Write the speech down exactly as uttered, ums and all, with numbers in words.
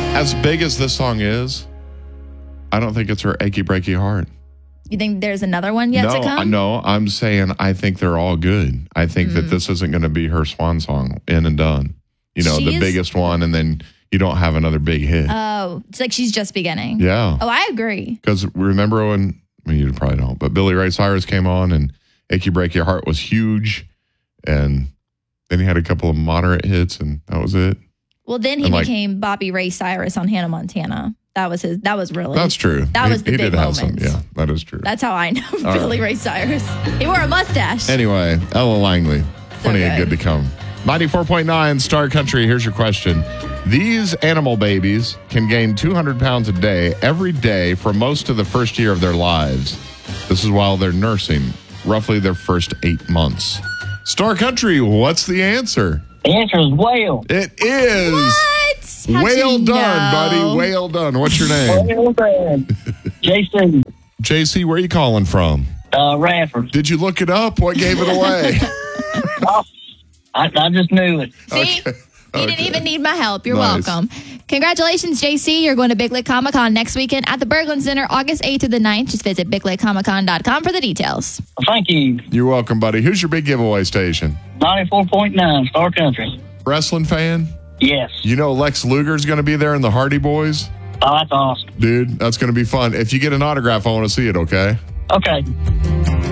As big as this song is, I don't think it's her Achy Breaky Heart. You think there's another one yet no, to come? No, I'm saying I think they're all good. I think mm. that this isn't going to be her swan song, in and done. You know, she's, the biggest one, and then you don't have another big hit. Oh, it's like she's just beginning. Yeah. Oh, I agree. Because remember when, I mean, you probably don't, but Billy Ray Cyrus came on, and Achy Breaky Heart was huge, and then he had a couple of moderate hits, and that was it. Well, then he and became like, Bobby Ray Cyrus on Hannah Montana. That was his. That was really. That's true. That he, was the he big did moment. Have some, yeah, that is true. That's how I know Billy right. Ray Cyrus. He wore a mustache. Anyway, Ella Langley, so plenty good. of good to come. ninety-four point nine Star Country. Here's your question: these animal babies can gain two hundred pounds a day every day for most of the first year of their lives. This is while they're nursing, roughly their first eight months. Star Country, what's the answer? The answer is whale. It is. What? How'd well you done, know? buddy. Well done. What's your name? Well done. J C. J C, where are you calling from? Uh, Radford. Did you look it up? What gave it away? oh, I, I just knew it. See? Okay. You okay. didn't even need my help. You're Nice. welcome. Congratulations, J C. You're going to Big Lake Comic Con next weekend at the Berglund Center, August eighth to the ninth. Just visit big lake comic con dot com for the details. Well, thank you. You're welcome, buddy. Who's your big giveaway station? ninety-four point nine Star Country. Wrestling fan? Yes. You know Lex Luger's going to be there in the Hardy Boys? Oh, that's awesome. Dude, that's going to be fun. If you get an autograph, I want to see it, okay? Okay.